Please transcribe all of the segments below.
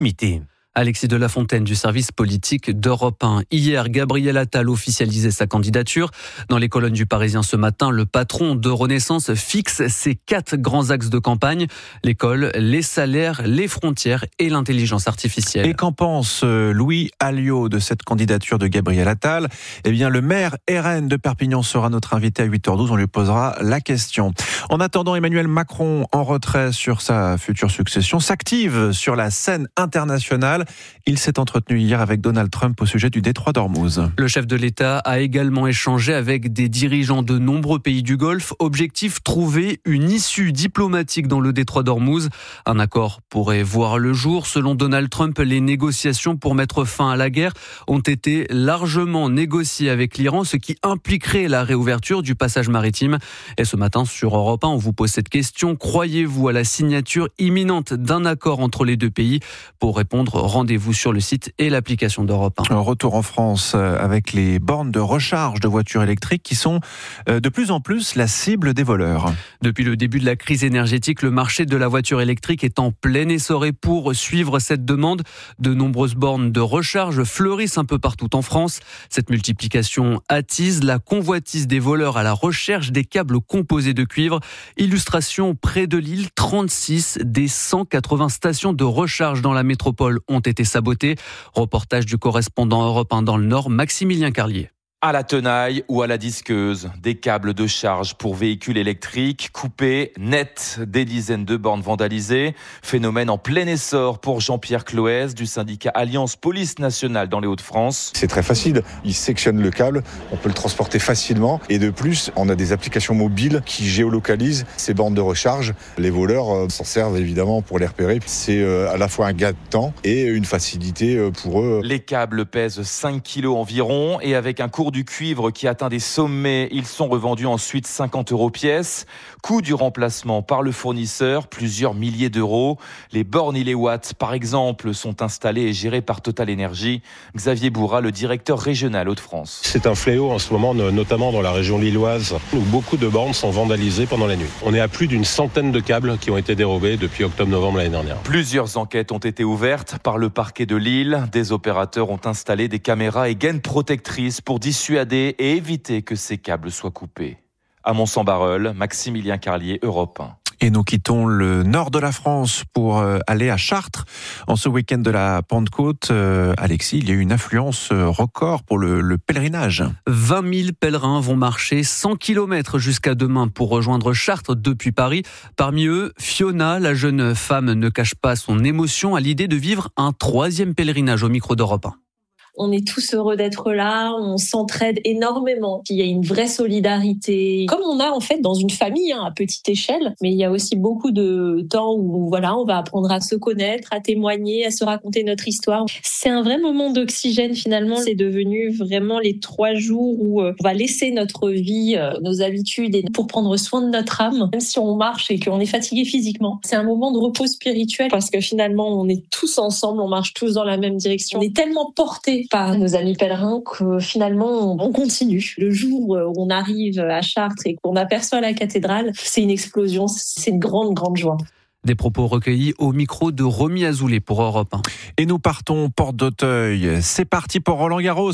proximité. Alexis de La Fontaine du service politique d'Europe 1. Hier, Gabriel Attal officialisait sa candidature. Dans les colonnes du Parisien ce matin, le patron de Renaissance fixe ses 4 grands axes de campagne. L'école, les salaires, les frontières et l'intelligence artificielle. Et qu'en pense Louis Alliot de cette candidature de Gabriel Attal ? Eh bien, le maire RN de Perpignan sera notre invité à 8h12. On lui posera la question. En attendant, Emmanuel Macron, en retrait sur sa future succession, s'active sur la scène internationale. Il s'est entretenu hier avec Donald Trump au sujet du détroit d'Ormuz. Le chef de l'État a également échangé avec des dirigeants de nombreux pays du Golfe. Objectif, trouver une issue diplomatique dans le détroit d'Ormuz. Un accord pourrait voir le jour. Selon Donald Trump, les négociations pour mettre fin à la guerre ont été largement négociées avec l'Iran, ce qui impliquerait la réouverture du passage maritime. Et ce matin, sur Europe 1, on vous pose cette question. Croyez-vous à la signature imminente d'un accord entre les deux pays ? Pour répondre, rendez-vous sur le site et l'application d'Europe 1. Retour en France avec les bornes de recharge de voitures électriques qui sont de plus en plus la cible des voleurs. Depuis le début de la crise énergétique, le marché de la voiture électrique est en plein essor et pour suivre cette demande, de nombreuses bornes de recharge fleurissent un peu partout en France. Cette multiplication attise la convoitise des voleurs à la recherche des câbles composés de cuivre. Illustration près de Lille, 36 des 180 stations de recharge dans la métropole ont été sabotées. Reportage du correspondant Europe 1 dans le Nord, Maximilien Carlier. À la tenaille ou à la disqueuse, des câbles de charge pour véhicules électriques coupés net, des dizaines de bornes vandalisées. Phénomène en plein essor pour Jean-Pierre Cloès du syndicat Alliance Police Nationale dans les Hauts-de-France. C'est très facile, il sectionne le câble, on peut le transporter facilement et de plus, on a des applications mobiles qui géolocalisent ces bornes de recharge. Les voleurs s'en servent évidemment pour les repérer. C'est à la fois un gain de temps et une facilité pour eux. Les câbles pèsent 5 kilos environ et avec un cours du cuivre qui atteint des sommets, ils sont revendus ensuite 50 € pièce. Coût du remplacement par le fournisseur, plusieurs milliers d'euros. Les bornes Iléwatt, par exemple, sont installées et gérées par Total Énergie. Xavier Bourra, le directeur régional Hauts-de-France. C'est un fléau en ce moment, notamment dans la région lilloise, où beaucoup de bornes sont vandalisées pendant la nuit. On est à plus d'une centaine de câbles qui ont été dérobés depuis octobre-novembre l'année dernière. Plusieurs enquêtes ont été ouvertes par le parquet de Lille. Des opérateurs ont installé des caméras et gaines protectrices pour dissuader et éviter que ces câbles soient coupés. À Mont-Saint-Barreul, Maximilien Carlier, Europe 1. Et nous quittons le nord de la France pour aller à Chartres. En ce week-end de la Pentecôte, Alexis, il y a eu une affluence record pour le pèlerinage. 20 000 pèlerins vont marcher 100 km jusqu'à demain pour rejoindre Chartres depuis Paris. Parmi eux, Fiona, la jeune femme, ne cache pas son émotion à l'idée de vivre un 3e pèlerinage au micro d'Europe 1. On est tous heureux d'être là, on s'entraide énormément. Il y a une vraie solidarité, comme on a en fait dans une famille à petite échelle. Mais il y a aussi beaucoup de temps où on va apprendre à se connaître, à témoigner, à se raconter notre histoire. C'est un vrai moment d'oxygène finalement. C'est devenu vraiment les 3 jours où on va laisser notre vie, nos habitudes et pour prendre soin de notre âme, même si on marche et qu'on est fatigué physiquement. C'est un moment de repos spirituel parce que finalement on est tous ensemble, on marche tous dans la même direction. On est tellement portés par nos amis pèlerins que finalement on continue. Le jour où on arrive à Chartres et qu'on aperçoit la cathédrale, c'est une explosion, c'est une grande joie. Des propos recueillis au micro de Romy Azoulay pour Europe 1. Et nous partons porte d'Auteuil. C'est parti pour Roland-Garros.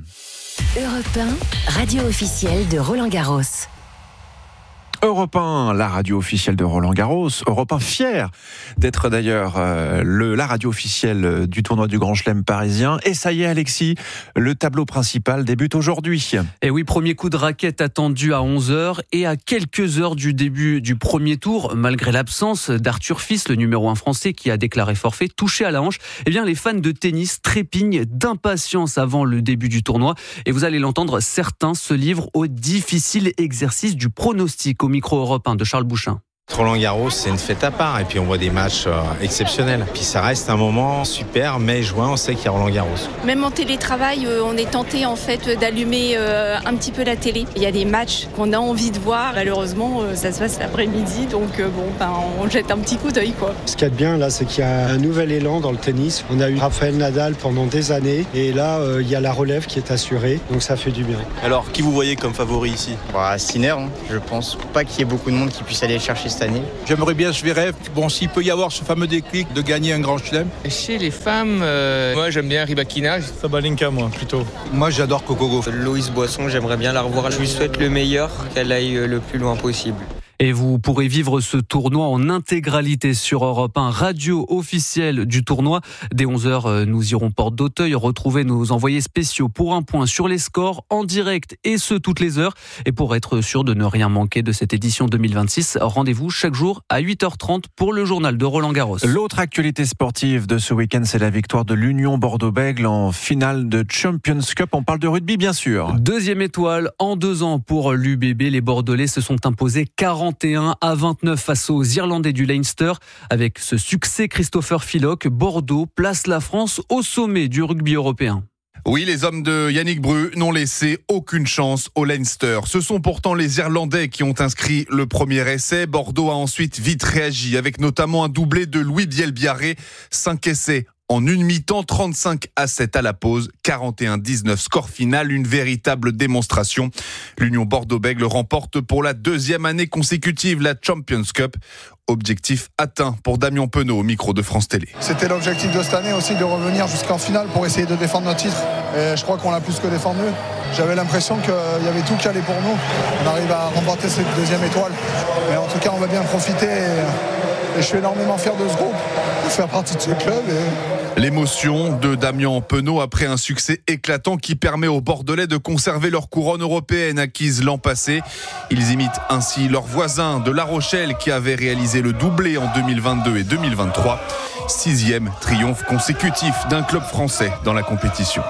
Europe 1, radio officielle de Roland-Garros. Europe 1, la radio officielle de Roland-Garros. Europe 1 fier d'être d'ailleurs la radio officielle du tournoi du Grand Chelem parisien. Et ça y est Alexis, le tableau principal débute aujourd'hui. Et oui, premier coup de raquette attendu à 11h et à quelques heures du début du premier tour, malgré l'absence d'Arthur Fils, le numéro 1 français qui a déclaré forfait, touché à la hanche. Eh bien, les fans de tennis trépignent d'impatience avant le début du tournoi. Et vous allez l'entendre, certains se livrent au difficile exercice du pronostic. Au micro Europe 1 de Charles Bouchin. Roland-Garros, c'est une fête à part et puis on voit des matchs exceptionnels. Puis ça reste un moment super, mai-juin, on sait qu'il y a Roland-Garros. Même en télétravail, on est tenté en fait d'allumer un petit peu la télé. Il y a des matchs qu'on a envie de voir. Malheureusement, ça se passe l'après-midi, donc on jette un petit coup d'œil, quoi. Ce qu'il y a de bien là, c'est qu'il y a un nouvel élan dans le tennis. On a eu Rafael Nadal pendant des années et là, il y a la relève qui est assurée, donc ça fait du bien. Alors, qui vous voyez comme favori ici ? Sinner, je pense pas qu'il y ait beaucoup de monde qui puisse aller chercher cette cette année. J'aimerais bien Zverev. Bon, s'il peut y avoir ce fameux déclic de gagner un grand chelem. Chez les femmes, moi j'aime bien Rybakina. Sabalenka, moi, plutôt. Moi, j'adore Coco Gauff. Loïs Boisson, j'aimerais bien la revoir. Je lui souhaite le meilleur, qu'elle aille le plus loin possible. Et vous pourrez vivre ce tournoi en intégralité sur Europe 1, radio officielle du tournoi. Dès 11h, nous irons porte d'Auteuil retrouver nos envoyés spéciaux pour un point sur les scores en direct et ce toutes les heures. Et pour être sûr de ne rien manquer de cette édition 2026, rendez-vous chaque jour à 8h30 pour le journal de Roland Garros. L'autre actualité sportive de ce week-end, c'est la victoire de l'Union Bordeaux-Bègles en finale de Champions Cup. On parle de rugby, bien sûr. Deuxième étoile en 2 ans pour l'UBB. Les Bordelais se sont imposés 41-29 face aux Irlandais du Leinster. Avec ce succès, Christopher Philock, Bordeaux place la France au sommet du rugby européen. Oui, les hommes de Yannick Bru n'ont laissé aucune chance au Leinster. Ce sont pourtant les Irlandais qui ont inscrit le premier essai. Bordeaux a ensuite vite réagi avec notamment un doublé de Louis Bielbiarré. 5 essais en une mi-temps, 35-7 à la pause, 41-19 score final, une véritable démonstration. L'Union Bordeaux-Bègles remporte pour la 2e année consécutive la Champions Cup. Objectif atteint pour Damien Penaud au micro de France Télé. C'était l'objectif de cette année aussi, de revenir jusqu'en finale pour essayer de défendre notre titre. Et je crois qu'on l'a plus que défendu. J'avais l'impression qu'il y avait tout qui allait pour nous. On arrive à remporter cette 2e étoile. Mais en tout cas, on va bien profiter. Et je suis énormément fier de ce groupe, de faire partie de ce club. L'émotion de Damien Penaud après un succès éclatant qui permet aux Bordelais de conserver leur couronne européenne acquise l'an passé. Ils imitent ainsi leurs voisins de La Rochelle qui avaient réalisé le doublé en 2022 et 2023. 6e triomphe consécutif d'un club français dans la compétition.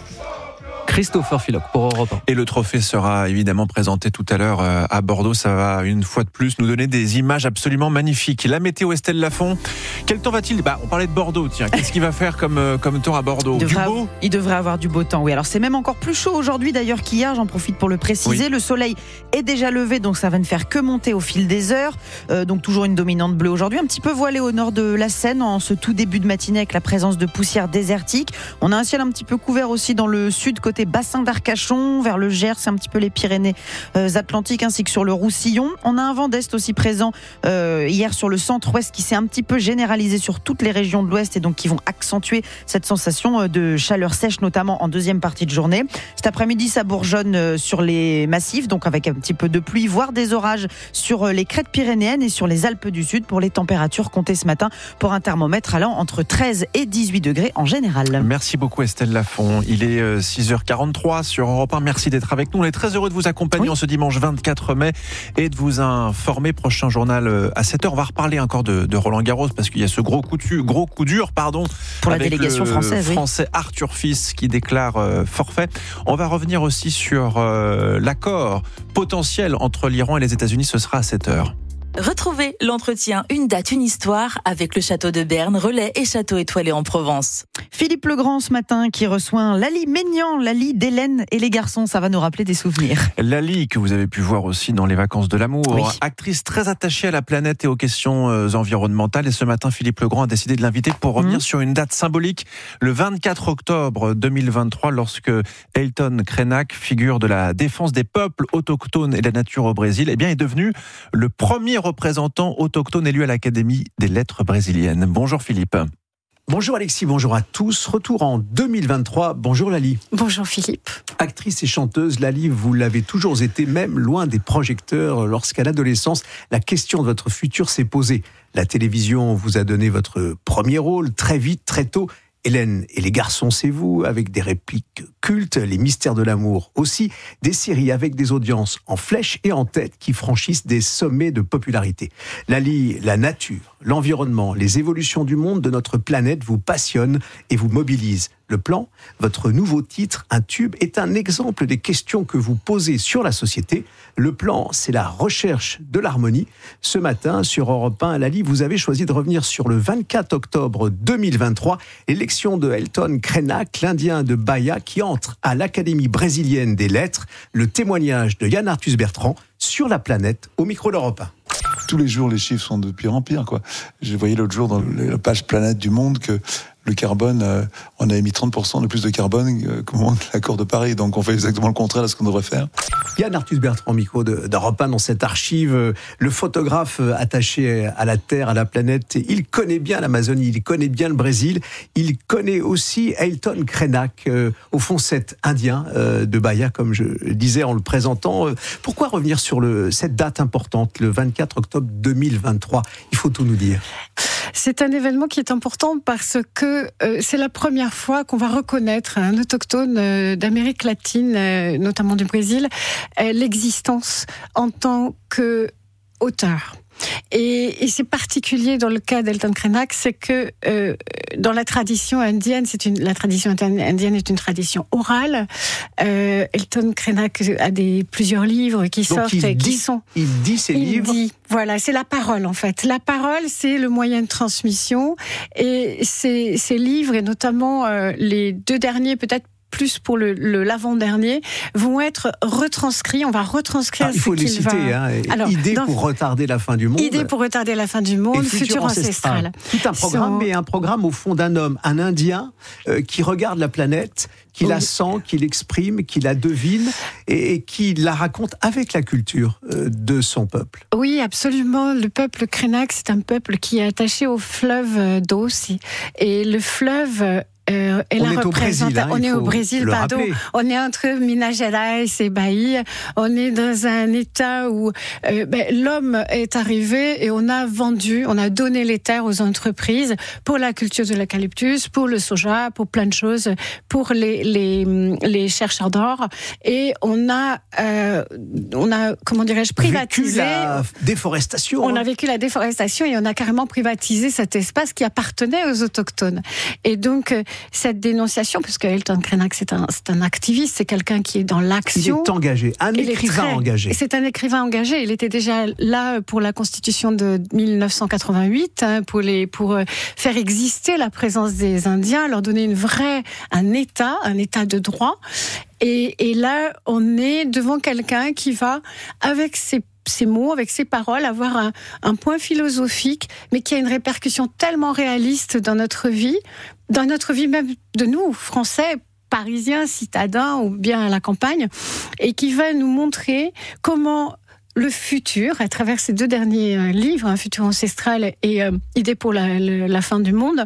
Christopher Philock pour Europe 1. Et le trophée sera évidemment présenté tout à l'heure à Bordeaux. Ça va une fois de plus nous donner des images absolument magnifiques. La météo, Estelle Lafont. Quel temps va-t-il ? On parlait de Bordeaux, tiens. Qu'est-ce qu'il va faire comme temps à Bordeaux ? Il devrait avoir du beau temps, oui. Alors c'est même encore plus chaud aujourd'hui d'ailleurs qu'hier, j'en profite pour le préciser. Oui. Le soleil est déjà levé, donc ça va ne faire que monter au fil des heures. Donc toujours une dominante bleue aujourd'hui. Un petit peu voilée au nord de la Seine en ce tout début de matinée avec la présence de poussière désertique. On a un ciel un petit peu couvert aussi dans le sud, côté bassin d'Arcachon, vers le Gers, c'est un petit peu les Pyrénées Atlantiques ainsi que sur le Roussillon. On a un vent d'est aussi présent hier sur le centre-ouest qui s'est un petit peu généralisé sur toutes les régions de l'ouest et donc qui vont accentuer cette sensation de chaleur sèche, notamment en deuxième partie de journée. Cet après-midi, ça bourgeonne sur les massifs, donc avec un petit peu de pluie, voire des orages sur les crêtes pyrénéennes et sur les Alpes du Sud pour les températures comptées ce matin pour un thermomètre allant entre 13 et 18 degrés en général. Merci beaucoup Estelle Lafont. Il est 6h43 sur Europe 1. Merci d'être avec nous. On est très heureux de vous accompagner en ce dimanche 24 mai et de vous informer. Prochain journal à 7h. On va reparler encore de Roland Garros parce qu'il y a ce gros coup dur pour la délégation française. Français Arthur Fils qui déclare forfait. On va revenir aussi sur l'accord potentiel entre l'Iran et les États-Unis. Ce sera à 7h. Retrouvez l'entretien Une date, une histoire avec le château de Berne, Relais et château étoilé en Provence. Philippe Legrand ce matin qui reçoit Lali Maignan, Lali d'Hélène et les garçons. Ça va nous rappeler des souvenirs. Lali que vous avez pu voir aussi dans Les Vacances de l'amour. Oui. Actrice très attachée à la planète et aux questions environnementales. Et ce matin, Philippe Legrand a décidé de l'inviter pour revenir sur une date symbolique. Le 24 octobre 2023, lorsque Ailton Krenak, figure de la défense des peuples autochtones et de la nature au Brésil, est devenu le premier représentant autochtone élu à l'Académie des lettres brésiliennes. Bonjour Philippe. Bonjour Alexis, bonjour à tous. Retour en 2023. Bonjour Lali. Bonjour Philippe. Actrice et chanteuse, Lali, vous l'avez toujours été, même loin des projecteurs. Lorsqu'à l'adolescence, la question de votre futur s'est posée. La télévision vous a donné votre premier rôle très vite, très tôt. Hélène et les garçons, c'est vous, avec des répliques cultes, Les mystères de l'amour aussi, des séries avec des audiences en flèche et en tête qui franchissent des sommets de popularité. Lali, la nature, l'environnement, les évolutions du monde de notre planète vous passionnent et vous mobilisent. Le Plan, votre nouveau titre, un tube, est un exemple des questions que vous posez sur la société. Le Plan, c'est la recherche de l'harmonie. Ce matin, sur Europe 1, Lali, vous avez choisi de revenir sur le 24 octobre 2023, l'élection de Ailton Krenak, l'Indien de Bahia, qui entre à l'Académie brésilienne des lettres. Le témoignage de Yann Arthus Bertrand sur la planète au micro d'Europe 1. Tous les jours, les chiffres sont de pire en pire, quoi. Je voyais l'autre jour dans la page Planète du Monde que le carbone, on a émis 30% de plus de carbone qu'au moment de l'accord de Paris. Donc on fait exactement le contraire de ce qu'on devrait faire. Yann Arthus Bertrand, micro d'Europe 1 dans cette archive. Le photographe attaché à la Terre, à la planète, il connaît bien l'Amazonie, il connaît bien le Brésil, il connaît aussi Ailton Krenak, au fond cet Indien de Bahia, comme je disais en le présentant. Pourquoi revenir sur cette date importante, le 24 octobre 2023 ? Il faut tout nous dire. C'est un événement qui est important parce que c'est la première fois qu'on va reconnaître à un autochtone d'Amérique latine, notamment du Brésil, l'existence en tant qu'auteur. Et c'est particulier dans le cas d'Ailton Krenak, c'est que dans la tradition indienne, la tradition indienne est une tradition orale. Ailton Krenak a plusieurs livres qui sortent. Il dit ses livres. Voilà, c'est la parole en fait. La parole, c'est le moyen de transmission. Et ces livres, et notamment les 2 derniers, peut-être plus pour l'avant-dernier, vont être retranscrits. On va retranscrire ce qu'il va... Il faut les citer. Idée pour retarder la fin du monde. Idée pour retarder la fin du monde, futur ancestral. Tout un programme, mais un programme au fond d'un homme, un Indien qui regarde la planète, qui la sent, qui l'exprime, qui la devine et qui la raconte avec la culture de son peuple. Oui, absolument. Le peuple Krenak, c'est un peuple qui est attaché au fleuve d'eau aussi. Et le fleuve... on est au Brésil, pardon. On est entre Minas Gerais et Bahia. On est dans un état où l'homme est arrivé et on a donné les terres aux entreprises pour la culture de l'eucalyptus, pour le soja, pour plein de choses, pour les chercheurs d'or. Et on a comment dirais-je, privatisé. La déforestation. On a vécu la déforestation et on a carrément privatisé cet espace qui appartenait aux autochtones. Et donc, cette dénonciation, parce que Ailton Krenak, c'est un activiste, c'est quelqu'un qui est dans l'action. Il est engagé, un écrivain engagé. C'est un écrivain engagé. Il était déjà là pour la Constitution de 1988, pour faire exister la présence des Indiens, leur donner un état de droit. Et là, on est devant quelqu'un qui va, avec ses mots, avec ses paroles, avoir un point philosophique, mais qui a une répercussion tellement réaliste dans notre vie même de nous, Français, Parisiens, citadins ou bien à la campagne, et qui va nous montrer comment le futur, à travers ces 2 derniers livres, Un futur ancestral et Idée pour la fin du monde,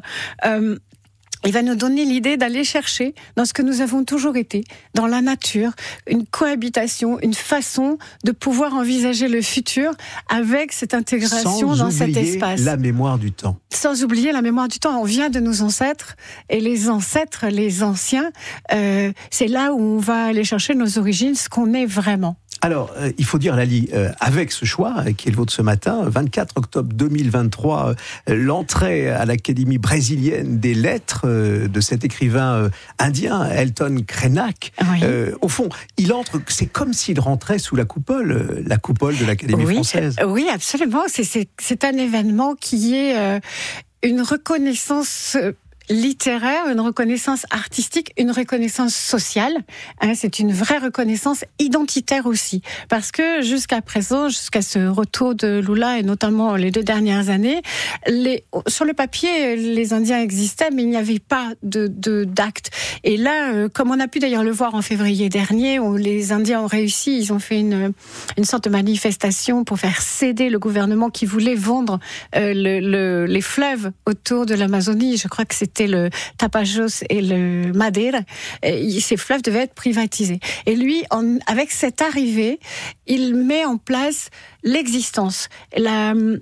il va nous donner l'idée d'aller chercher dans ce que nous avons toujours été, dans la nature, une cohabitation, une façon de pouvoir envisager le futur avec cette intégration dans cet espace. La mémoire du temps. Sans oublier la mémoire du temps. On vient de nos ancêtres, et les ancêtres, les anciens, c'est là où on va aller chercher nos origines, ce qu'on est vraiment. Alors, il faut dire, Lali, avec ce choix qui est le vôtre ce matin, 24 octobre 2023, l'entrée à l'Académie brésilienne des lettres de cet écrivain indien, Ailton Krenak. Oui. Au fond, il entre, c'est comme s'il rentrait sous la coupole de l'Académie française. Oui, absolument. C'est un événement qui est une reconnaissance littéraire, une reconnaissance artistique, une reconnaissance sociale. C'est une vraie reconnaissance identitaire aussi. Parce que jusqu'à présent, jusqu'à ce retour de Lula, et notamment les 2 dernières années, sur le papier, les Indiens existaient, mais il n'y avait pas d'acte. Et là, comme on a pu d'ailleurs le voir en février dernier, où les Indiens ont réussi, ils ont fait une sorte de manifestation pour faire céder le gouvernement qui voulait vendre les fleuves autour de l'Amazonie. Je crois que c'était le Tapajós et le Madeira. Ces fleuves devaient être privatisés. Et lui, avec cette arrivée, il met en place l'existence. On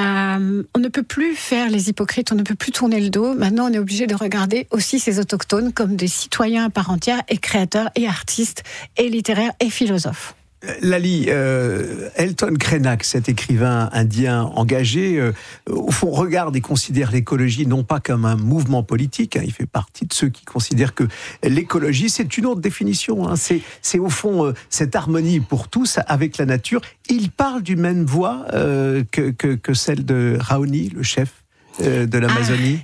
ne peut plus faire les hypocrites, on ne peut plus tourner le dos. Maintenant, on est obligé de regarder aussi ces autochtones comme des citoyens à part entière, et créateurs, et artistes, et littéraires, et philosophes. Lali, Ailton Krenak, cet écrivain indien engagé, au fond regarde et considère l'écologie non pas comme un mouvement politique, il fait partie de ceux qui considèrent que l'écologie, c'est une autre définition, c'est au fond cette harmonie pour tous avec la nature. Il parle d'une même voix que celle de Raoni, le chef de l'Amazonie.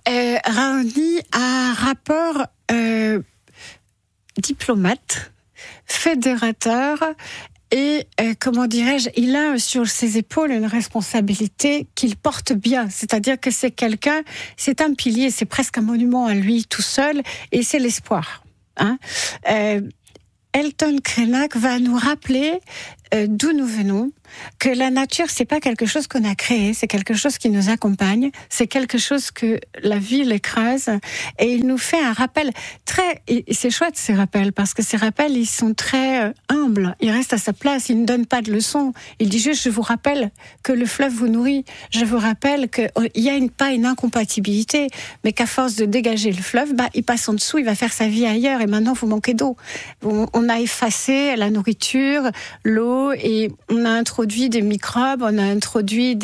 Raoni a un rapport diplomate, fédérateur Et comment dirais-je, il a sur ses épaules une responsabilité qu'il porte bien. C'est-à-dire que c'est quelqu'un, c'est un pilier, c'est presque un monument à lui tout seul, et c'est l'espoir. Elton Krenak va nous rappeler d'où nous venons, que la nature, c'est pas quelque chose qu'on a créé, c'est quelque chose qui nous accompagne, c'est quelque chose que la vie l'écrase, et il nous fait un rappel et c'est chouette ces rappels, parce que ces rappels, ils sont très humbles, il reste à sa place, il ne donne pas de leçons, il dit juste, je vous rappelle que le fleuve vous nourrit, je vous rappelle qu'il y a pas une incompatibilité, mais qu'à force de dégager le fleuve, il passe en dessous, il va faire sa vie ailleurs, et maintenant vous manquez d'eau. On a effacé la nourriture, l'eau, et on a introduit des microbes, on a introduit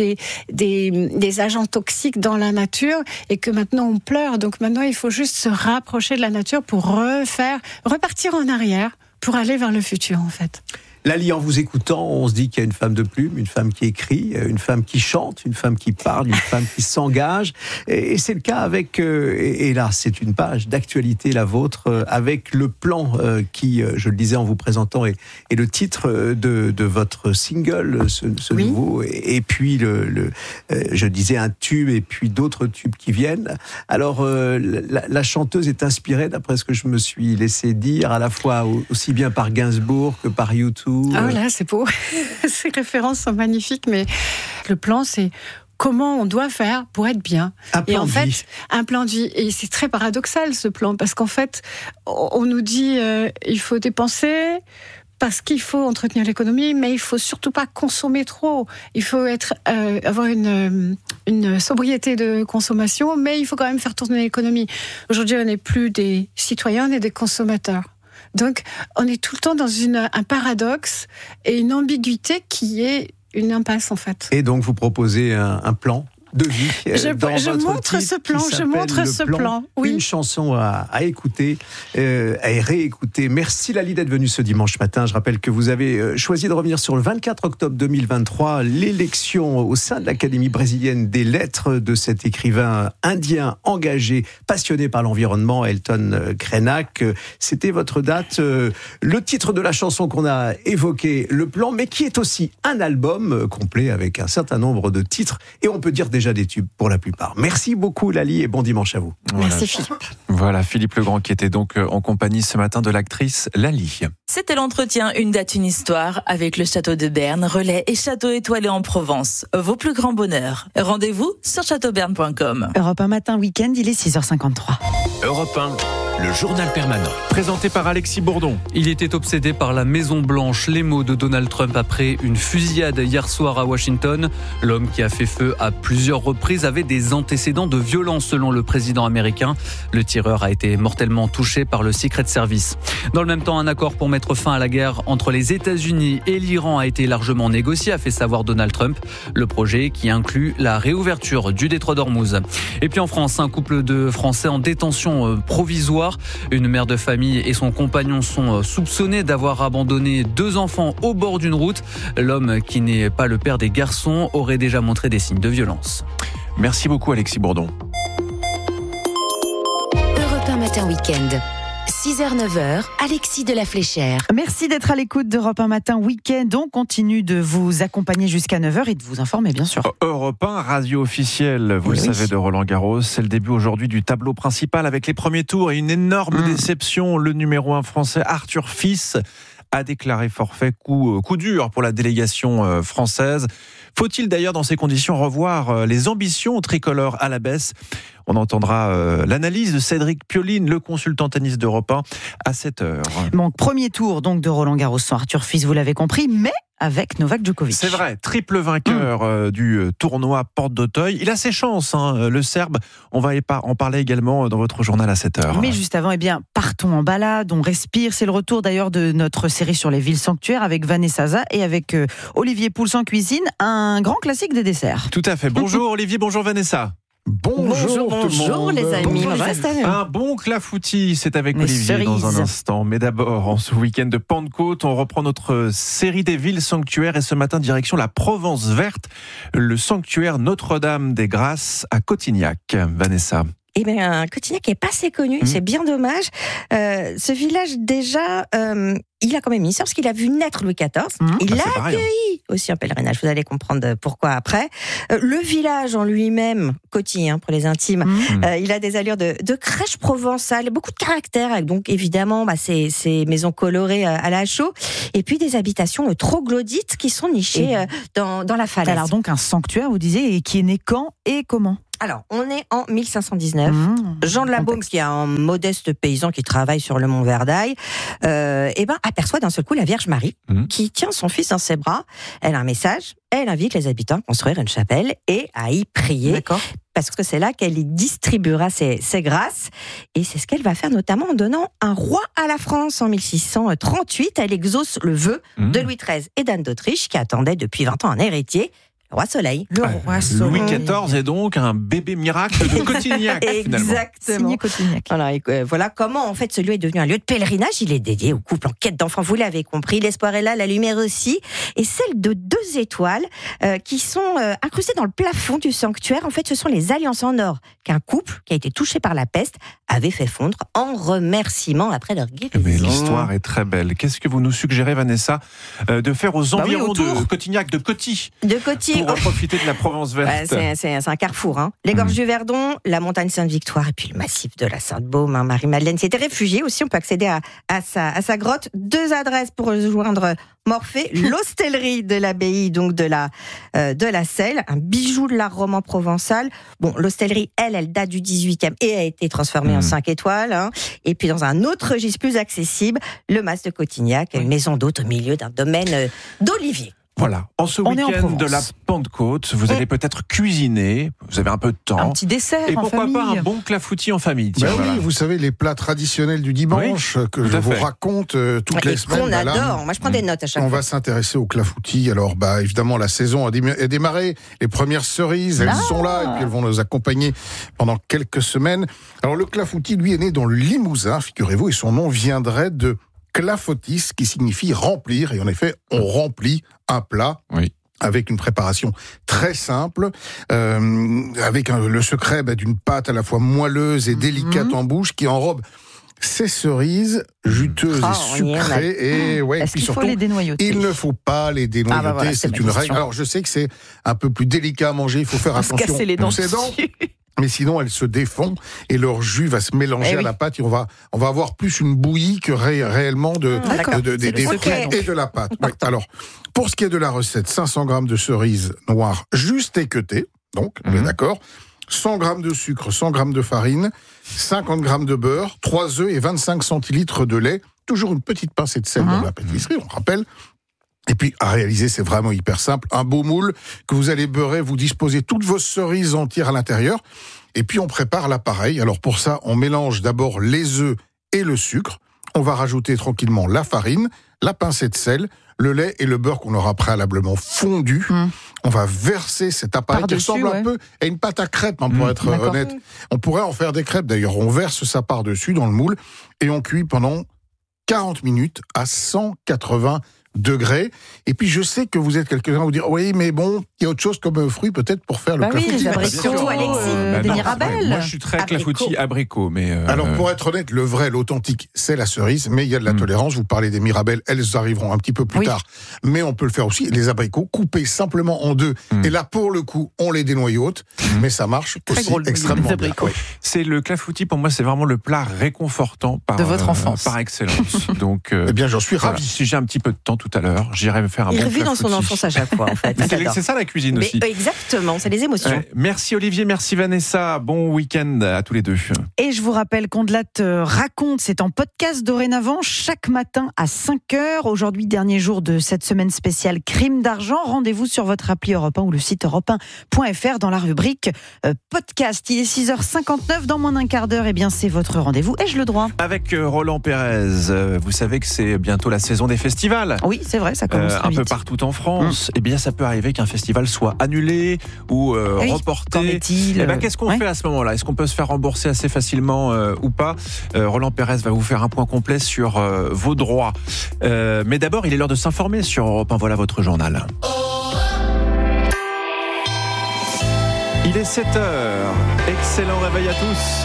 des agents toxiques dans la nature, et que maintenant on pleure. Donc maintenant il faut juste se rapprocher de la nature pour repartir en arrière, pour aller vers le futur en fait. Lali, en vous écoutant, on se dit qu'il y a une femme de plume, une femme qui écrit, une femme qui chante, une femme qui parle, une femme qui s'engage. Et c'est le cas avec, et là, c'est une page d'actualité, la vôtre, avec le plan qui, je le disais en vous présentant, est le titre de votre single, ce nouveau. Et puis, je disais un tube, et puis d'autres tubes qui viennent. Alors, la chanteuse est inspirée, d'après ce que je me suis laissé dire, à la fois aussi bien par Gainsbourg que par YouTube. Ah là, c'est beau. Ces références sont magnifiques, mais le plan, c'est comment on doit faire pour être bien. Un plan de vie. Et c'est très paradoxal, ce plan, parce qu'en fait, on nous dit il faut dépenser parce qu'il faut entretenir l'économie, mais il faut surtout pas consommer trop. Il faut avoir une sobriété de consommation, mais il faut quand même faire tourner l'économie. Aujourd'hui, on n'est plus des citoyens, on est des consommateurs. Donc, on est tout le temps dans un paradoxe et une ambiguïté qui est une impasse, en fait. Et donc, vous proposez un plan de vie. Je montre ce plan. Oui. Une chanson à écouter, à réécouter. Merci Lali d'être venue ce dimanche matin. Je rappelle que vous avez choisi de revenir sur le 24 octobre 2023, l'élection au sein de l'Académie brésilienne des lettres de cet écrivain indien engagé, passionné par l'environnement, Elton Krenak. C'était votre date. Le titre de la chanson qu'on a évoqué, le plan, mais qui est aussi un album complet avec un certain nombre de titres. Et on peut dire déjà des tubes pour la plupart. Merci beaucoup Lali et bon dimanche à vous. Merci Philippe. Voilà, Philippe Legrand qui était donc en compagnie ce matin de l'actrice Lali. C'était l'entretien Une date, une histoire avec le château de Berne, Relais et château étoilé en Provence. Vos plus grands bonheurs. Rendez-vous sur châteauberne.com. Europe 1 matin week-end, il est 6h53. Europe 1, le journal permanent. Présenté par Alexis Bourdon. Il était obsédé par la Maison-Blanche, les mots de Donald Trump après une fusillade hier soir à Washington. L'homme qui a fait feu à plusieurs reprises avait des antécédents de violence selon le président américain. Le tireur a été mortellement touché par le Secret Service. Dans le même temps, un accord pour mettre fin à la guerre entre les États-Unis et l'Iran a été largement négocié, a fait savoir Donald Trump. Le projet qui inclut la réouverture du détroit d'Ormuz. Et puis en France, un couple de Français en détention provisoire. Une mère de famille et son compagnon sont soupçonnés d'avoir abandonné 2 enfants au bord d'une route. L'homme, qui n'est pas le père des garçons, aurait déjà montré des signes de violence. Merci beaucoup Alexis Bourdon. Europe 1 matin week-end. 6h-9h, Alexis de la Fléchère. Merci d'être à l'écoute d'Europe 1 matin week-end. On continue de vous accompagner jusqu'à 9h et de vous informer, bien sûr. Europe 1, radio officielle, vous le savez, de Roland Garros. C'est le début aujourd'hui du tableau principal avec les premiers tours et une énorme déception. Le numéro 1 français, Arthur Fils, a déclaré forfait, coup dur pour la délégation française. Faut-il d'ailleurs dans ces conditions revoir les ambitions tricolores à la baisse ? On entendra l'analyse de Cédric Pioline, le consultant tennis d'Europe 1, à 7h. Bon, premier tour donc de Roland Garros sans Arthur Fils, vous l'avez compris, mais avec Novak Djokovic. C'est vrai, triple vainqueur du tournoi Porte d'Auteuil. Il a ses chances, le Serbe. On va en parler également dans votre journal à 7h. Mais juste avant, partons en balade, on respire. C'est le retour d'ailleurs de notre série sur les villes sanctuaires avec Vanessa Za et avec Olivier Pouls en cuisine, un grand classique des desserts. Tout à fait. Bonjour Olivier, bonjour Vanessa. Bonjour les amis. Un bon clafoutis, c'est avec Olivier dans un instant. Mais d'abord, en ce week-end de Pentecôte, on reprend notre série des villes sanctuaires et ce matin, direction la Provence verte, le sanctuaire Notre-Dame des Grâces à Cotignac. Vanessa. Eh bien, Cotignac n'est pas assez connu, c'est bien dommage. Ce village, déjà, il a quand même une histoire, parce qu'il a vu naître Louis XIV. Il l'a accueilli aussi en pèlerinage, vous allez comprendre pourquoi après. Le village en lui-même, Coty, pour les intimes, il a des allures de crèche provençale, beaucoup de caractère, avec donc évidemment ces maisons colorées à la chaux, et puis des habitations troglodytes qui sont nichées dans la falaise. Alors donc un sanctuaire, vous disiez, et qui est né quand et comment ? Alors, on est en 1519. Jean de la Baume, qui est un modeste paysan qui travaille sur le mont Verdaille, aperçoit d'un seul coup la Vierge Marie qui tient son fils dans ses bras. Elle a un message. Elle invite les habitants à construire une chapelle et à y prier. D'accord. Parce que c'est là qu'elle y distribuera ses grâces. Et c'est ce qu'elle va faire notamment en donnant un roi à la France en 1638. Elle exauce le vœu de Louis XIII et d'Anne d'Autriche, qui attendaient depuis 20 ans un héritier. Le roi Soleil. Le roi Soleil. Louis XIV est donc un bébé miracle de Cotignac. Exactement. Cotignac. Voilà comment en fait ce lieu est devenu un lieu de pèlerinage. Il est dédié aux couples en quête d'enfants. Vous l'avez compris. L'espoir est là, la lumière aussi, et celle de 2 étoiles qui sont incrustées dans le plafond du sanctuaire. En fait, ce sont les alliances en or qu'un couple qui a été touché par la peste avait fait fondre en remerciement après leur guérison. Mais l'histoire est très belle. Qu'est-ce que vous nous suggérez, Vanessa, de faire aux environs de Cotignac, de Coty, pour profiter de la Provence verte? C'est un carrefour. Les gorges du Verdon, la montagne Sainte-Victoire et puis le massif de la Sainte-Baume. Marie-Madeleine s'y était réfugiée aussi. On peut accéder à sa grotte. 2 adresses pour rejoindre Morphée, l'hostellerie de l'abbaye donc de la Selle, un bijou de l'art roman provençal. Bon, l'hostellerie, elle date du 18e et a été transformée en 5 étoiles. Et puis dans un autre registre plus accessible, le Mas de Cotignac, une maison d'hôte au milieu d'un domaine d'oliviers. Voilà, en ce week-end de la Pentecôte, vous allez peut-être cuisiner, vous avez un peu de temps. Un petit dessert et en pourquoi famille. pas un bon clafoutis en famille. Tiens, oui, vous savez, les plats traditionnels du dimanche que je vous raconte toutes les semaines. On adore, moi je prends des notes à chaque fois. On va s'intéresser au clafoutis. Alors, évidemment, la saison a démarré, les premières cerises, elles sont là, et puis elles vont nous accompagner pendant quelques semaines. Alors, le clafoutis, lui, est né dans le Limousin, figurez-vous, et son nom viendrait de clafoutis, qui signifie remplir, et en effet, on remplit un plat. Oui. Avec une préparation très simple, avec le secret d'une pâte à la fois moelleuse et délicate en bouche, qui enrobe ces cerises juteuses et sucrées. Et est-ce qu'il faut les dénoyauter? Il ne faut pas les dénoyauter, voilà, c'est une règle. Alors je sais que c'est un peu plus délicat à manger, il faut faire attention. Casser les dents. Mais sinon, elles se défont et leur jus va se mélanger à la pâte. Et on va avoir plus une bouillie que réellement des fruits et de la pâte. Ouais. Alors, pour ce qui est de la recette, 500 grammes de cerises noires juste équeutées, donc, on est d'accord, 100 grammes de sucre, 100 grammes de farine, 50 grammes de beurre, 3 œufs et 25 centilitres de lait. Toujours une petite pincée de sel dans la pâtisserie, on rappelle. Et puis, à réaliser, c'est vraiment hyper simple. Un beau moule que vous allez beurrer, vous disposez toutes vos cerises entières à l'intérieur. Et puis, on prépare l'appareil. Alors, pour ça, on mélange d'abord les œufs et le sucre. On va rajouter tranquillement la farine, la pincée de sel, le lait et le beurre qu'on aura préalablement fondu. On va verser cet appareil qui ressemble un peu à une pâte à crêpes, pour être honnête. On pourrait en faire des crêpes, d'ailleurs. On verse ça par-dessus dans le moule et on cuit pendant 40 minutes à 180 degrés. Et puis je sais que vous êtes quelqu'un à vous dire oui, mais bon, il y a autre chose comme fruit peut-être pour faire le clafoutis. Oui, les abricots, surtout Alexis, des mirabelles. Moi je suis très clafoutis abricot, mais alors pour être honnête, le vrai, l'authentique, c'est la cerise, mais il y a de la tolérance. Vous parlez des mirabelles, elles arriveront un petit peu plus tard, mais on peut le faire aussi. Les abricots coupés simplement en 2, et là pour le coup, on les dénoyaute, mais ça marche aussi extrêmement bien. C'est le clafoutis, pour moi, c'est vraiment le plat réconfortant de votre enfance par excellence. Donc, eh bien, j'en suis ravi. Si j'ai un petit peu de temps tout à l'heure, j'irai me faire un bon clafoutis. Il revit dans son enfance à chaque fois, en fait. C'est ça la cuisine aussi. Exactement, c'est les émotions. Merci Olivier, merci Vanessa. Bon week-end à tous les deux. Et je vous rappelle qu'Ondelat raconte, c'est en podcast dorénavant, chaque matin à 5h. Aujourd'hui, dernier jour de cette semaine spéciale Crime d'argent. Rendez-vous sur votre appli Europe 1 ou le site europe1.fr dans la rubrique podcast. Il est 6h59, dans moins d'un quart d'heure, et bien c'est votre rendez-vous. Ai-je le droit? Avec Roland Pérez, vous savez que c'est bientôt la saison des festivals. Oui, c'est vrai, ça commence très vite. Un peu partout en France. Eh bien, ça peut arriver qu'un festival soit annulé ou reporté. Qu'est-ce qu'on fait à ce moment-là? Est-ce qu'on peut se faire rembourser assez facilement ou pas? Roland Pérez va vous faire un point complet sur vos droits. Mais d'abord, il est l'heure de s'informer sur Europe 1. Voilà votre journal. Il est 7h. Excellent réveil à tous.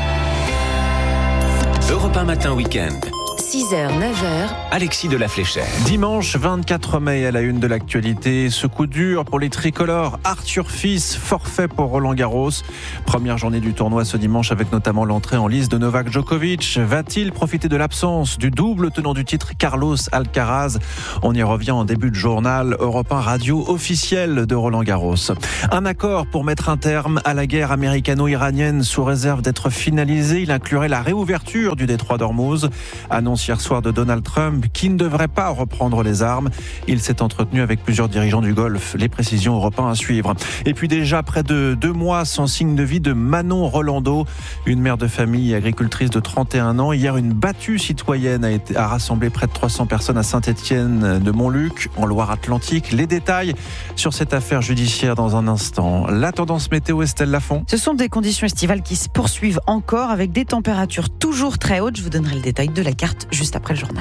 Europe 1 Matin Week-end. 6h, 9h. Alexis de la Fléchère. Dimanche 24 mai à la une de l'actualité. Ce coup dur pour les tricolores. Arthur Fils, forfait pour Roland Garros. Première journée du tournoi ce dimanche avec notamment l'entrée en lice de Novak Djokovic. Va-t-il profiter de l'absence du double tenant du titre Carlos Alcaraz? On y revient en début de journal. Europe 1 radio officielle de Roland Garros. Un accord pour mettre un terme à la guerre américano-iranienne sous réserve d'être finalisé. Il inclurait la réouverture du détroit d'Ormuz. Annonce hier soir de Donald Trump qui ne devrait pas reprendre les armes. Il s'est entretenu avec plusieurs dirigeants du Golfe. Les précisions européennes à suivre. Et puis déjà près de 2 mois sans signe de vie de Manon Rolando, une mère de famille et agricultrice de 31 ans. Hier, une battue citoyenne a rassemblé près de 300 personnes à Saint-Étienne de Montluc, en Loire-Atlantique. Les détails sur cette affaire judiciaire dans un instant. La tendance météo, Estelle Lafont. Ce sont des conditions estivales qui se poursuivent encore avec des températures toujours très hautes. Je vous donnerai le détail de la carte juste après le journal.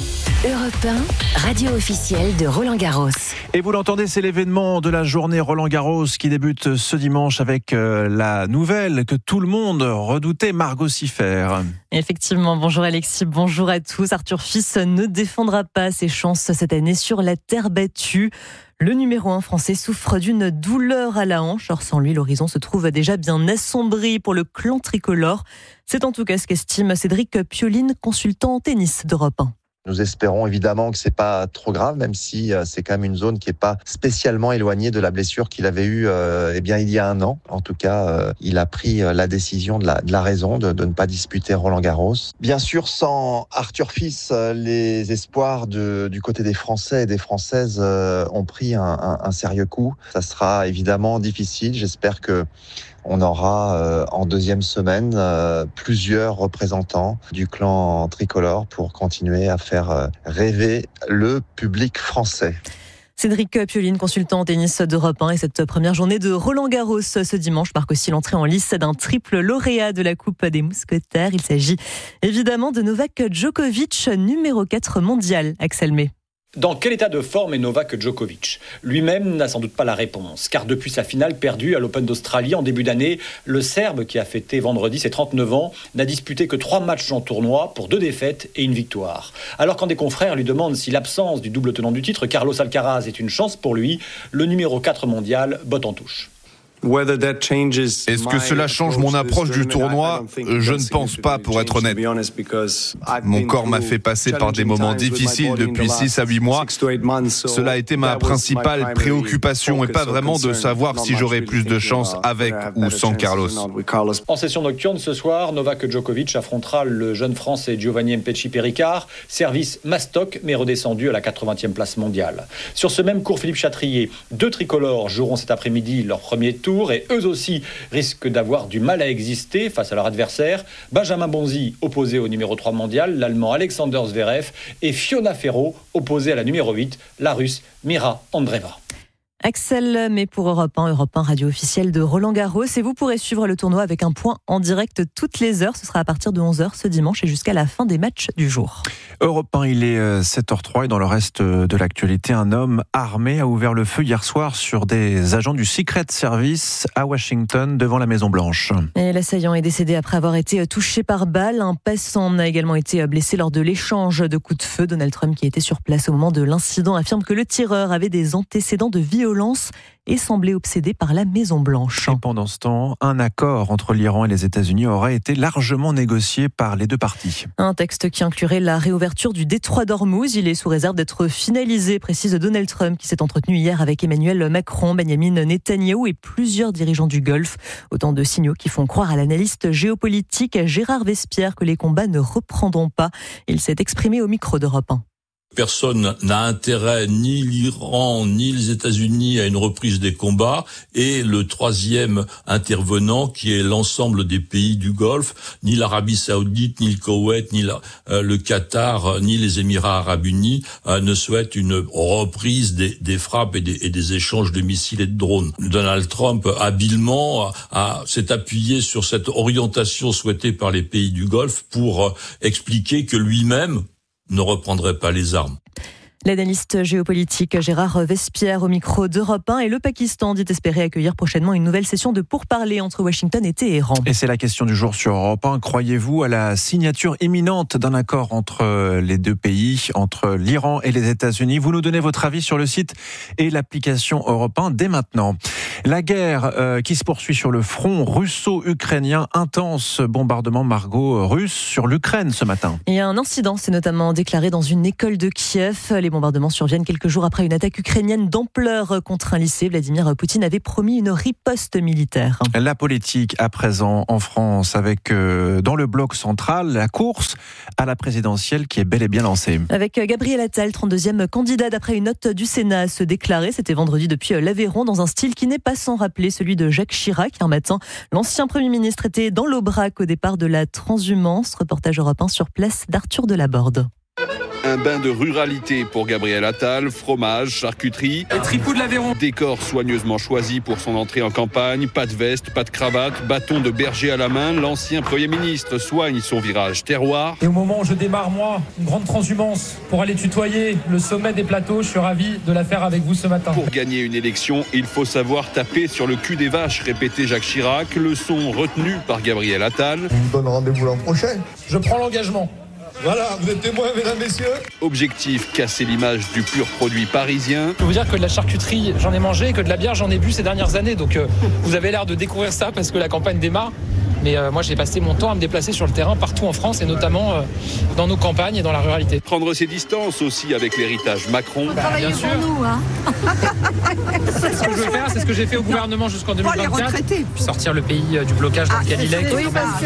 Europe 1, radio officielle de Roland Garros. Et vous l'entendez, c'est l'événement de la journée Roland Garros qui débute ce dimanche avec la nouvelle que tout le monde redoutait, Margot Siffer. Effectivement, bonjour Alexis, bonjour à tous. Arthur Fils ne défendra pas ses chances cette année sur la terre battue. Le numéro 1 français souffre d'une douleur à la hanche. Or, sans lui, l'horizon se trouve déjà bien assombri pour le clan tricolore. C'est en tout cas ce qu'estime Cédric Pioline, consultant en tennis d'Europe 1. Nous espérons évidemment que c'est pas trop grave, même si c'est quand même une zone qui est pas spécialement éloignée de la blessure qu'il avait eue il y a 1 an. En tout cas, il a pris la décision de la raison de ne pas disputer Roland-Garros. Bien sûr, sans Arthur Fils, les espoirs du côté des Français et des Françaises ont pris un sérieux coup. Ça sera évidemment difficile. J'espère que on aura en deuxième semaine plusieurs représentants du clan tricolore pour continuer à faire rêver le public français. Cédric Pioline, consultant en tennis d'Europe 1, et cette première journée de Roland Garros ce dimanche marque aussi l'entrée en lice d'un triple lauréat de la Coupe des Mousquetaires. Il s'agit évidemment de Novak Djokovic, numéro 4 mondial. Axel May. Dans quel état de forme est Novak Djokovic ? Lui-même n'a sans doute pas la réponse, car depuis sa finale perdue à l'Open d'Australie en début d'année, le Serbe, qui a fêté vendredi ses 39 ans, n'a disputé que 3 matchs en tournoi pour 2 défaites et 1 victoire. Alors quand des confrères lui demandent si l'absence du double tenant du titre, Carlos Alcaraz, est une chance pour lui, le numéro 4 mondial botte en touche. Est-ce que cela change mon approche du tournoi ? Je ne pense pas, pour être honnête. Mon corps m'a fait passer par des moments difficiles depuis 6 à 8 mois. Cela a été ma principale préoccupation et pas vraiment de savoir si j'aurais plus de chance avec ou sans Carlos. En session nocturne ce soir, Novak Djokovic affrontera le jeune Français Giovanni Mpetshi-Perricard, service mastoc mais redescendu à la 80e place mondiale. Sur ce même court Philippe Chatrier, 2 tricolores joueront cet après-midi leur premier tour et eux aussi risquent d'avoir du mal à exister face à leur adversaire. Benjamin Bonzi, opposé au numéro 3 mondial, l'Allemand Alexander Zverev, et Fiona Ferro, opposée à la numéro 8, la Russe Mira Andreeva. Axel, mais pour Europe 1 radio officielle de Roland Garros. Et vous pourrez suivre le tournoi avec un point en direct toutes les heures. Ce sera à partir de 11h ce dimanche et jusqu'à la fin des matchs du jour. Europe 1, il est 7h03 et dans le reste de l'actualité, un homme armé a ouvert le feu hier soir sur des agents du Secret Service à Washington devant la Maison-Blanche. Et l'assaillant est décédé après avoir été touché par balle. Un passant a également été blessé lors de l'échange de coups de feu. Donald Trump, qui était sur place au moment de l'incident, affirme que le tireur avait des antécédents de violence et semblait obsédé par la Maison-Blanche. Et pendant ce temps, un accord entre l'Iran et les États-Unis aurait été largement négocié par les 2 parties. Un texte qui inclurait la réouverture du détroit d'Ormuz. Il est sous réserve d'être finalisé, précise Donald Trump, qui s'est entretenu hier avec Emmanuel Macron, Benjamin Netanyahou et plusieurs dirigeants du Golfe. Autant de signaux qui font croire à l'analyste géopolitique Gérard Vespierre que les combats ne reprendront pas. Il s'est exprimé au micro d'Europe 1. Personne n'a intérêt, ni l'Iran, ni les États-Unis, à une reprise des combats. Et le 3e intervenant, qui est l'ensemble des pays du Golfe, ni l'Arabie Saoudite, ni le Koweït, ni le Qatar, ni les Émirats Arabes Unis, ne souhaitent une reprise des frappes et des échanges de missiles et de drones. Donald Trump, habilement, s'est appuyé sur cette orientation souhaitée par les pays du Golfe pour expliquer que lui-même ne reprendrait pas les armes. L'analyste géopolitique Gérard Vespierre au micro d'Europe 1 et le Pakistan dit espérer accueillir prochainement une nouvelle session de pourparlers entre Washington et Téhéran. Et c'est la question du jour sur Europe 1. Croyez-vous à la signature imminente d'un accord entre les deux pays, entre l'Iran et les États-Unis? Vous nous donnez votre avis sur le site et l'application Europe 1 dès maintenant. La guerre qui se poursuit sur le front russo-ukrainien, intense bombardement, Margot, russe sur l'Ukraine ce matin. Il y a un incident, c'est notamment déclaré dans une école de Kiev. Les bombardements surviennent quelques jours après une attaque ukrainienne d'ampleur contre un lycée. Vladimir Poutine avait promis une riposte militaire. La politique à présent en France avec dans le bloc central la course à la présidentielle qui est bel et bien lancée. Avec Gabriel Attal, 32e candidat d'après une note du Sénat à se déclarer. C'était vendredi depuis l'Aveyron dans un style qui n'est pas sans rappeler celui de Jacques Chirac. Un matin, l'ancien Premier ministre était dans l'Aubrac au départ de la transhumance. Reportage Europe 1 sur place d'Arthur Delaborde. Un bain de ruralité pour Gabriel Attal, fromage, charcuterie. Les tripoux de l'Aveyron. Décor soigneusement choisi pour son entrée en campagne. Pas de veste, pas de cravate, bâton de berger à la main. L'ancien Premier ministre soigne son virage terroir. Et au moment où je démarre, moi, une grande transhumance pour aller tutoyer le sommet des plateaux, je suis ravi de la faire avec vous ce matin. Pour gagner une élection, il faut savoir taper sur le cul des vaches, répétait Jacques Chirac. Leçon retenue par Gabriel Attal. Je vous donne rendez-vous l'an prochain. Je prends l'engagement. Voilà, vous êtes témoins, mesdames, messieurs. Objectif, casser l'image du pur produit parisien. Je peux vous dire que de la charcuterie, j'en ai mangé, et que de la bière, j'en ai bu ces dernières années. Donc vous avez l'air de découvrir ça parce que la campagne démarre. Mais moi, j'ai passé mon temps à me déplacer sur le terrain partout en France et notamment dans nos campagnes et dans la ruralité. Prendre ses distances aussi avec l'héritage Macron. Bien sûr. Nous, hein. C'est ce que je veux faire, c'est ce que j'ai fait au gouvernement jusqu'en 2024. Puis sortir le pays du blocage dans lequel il est. Oui, parce